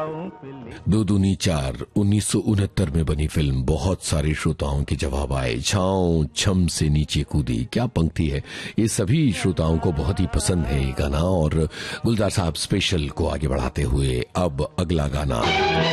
दो दूनी चार 1969 में बनी फिल्म। बहुत सारे श्रोताओं के जवाब आए। छाँव छम से नीचे कूदी, क्या पंक्ति है। ये सभी श्रोताओं को बहुत ही पसंद है ये गाना। और गुलजार साहब स्पेशल को आगे बढ़ाते हुए अब अगला गाना।